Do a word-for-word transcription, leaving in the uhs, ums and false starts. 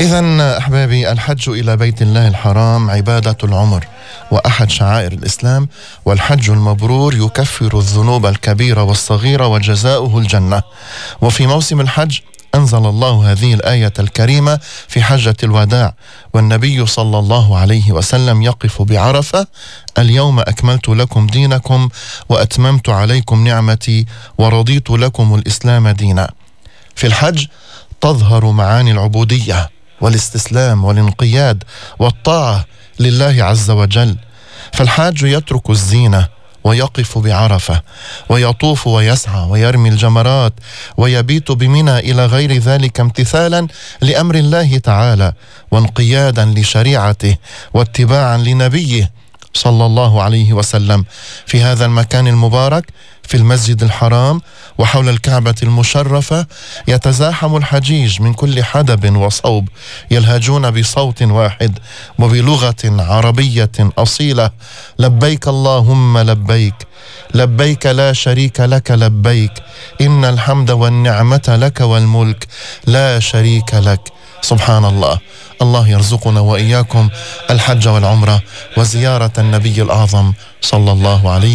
إذن أحبابي، الحج إلى بيت الله الحرام عبادة العمر وأحد شعائر الإسلام، والحج المبرور يكفر الذنوب الكبيرة والصغيرة وجزاؤه الجنة. وفي موسم الحج أنزل الله هذه الآية الكريمة في حجة الوداع، والنبي صلى الله عليه وسلم يقف بعرفة: اليوم أكملت لكم دينكم وأتممت عليكم نعمتي ورضيت لكم الإسلام دينا. في الحج تظهر معاني العبودية والاستسلام والانقياد والطاعة لله عز وجل. فالحاج يترك الزينة ويقف بعرفة ويطوف ويسعى ويرمي الجمرات ويبيت بمنى إلى غير ذلك، امتثالا لأمر الله تعالى وانقيادا لشريعته واتباعا لنبيه صلى الله عليه وسلم. في هذا المكان المبارك في المسجد الحرام وحول الكعبة المشرفة يتزاحم الحجيج من كل حدب وصوب، يلهجون بصوت واحد وبلغة عربية أصيلة: لبيك اللهم لبيك، لبيك لا شريك لك لبيك، إن الحمد والنعمة لك والملك لا شريك لك. سبحان الله. الله يرزقنا وإياكم الحج والعمرة وزيارة النبي الأعظم صلى الله عليه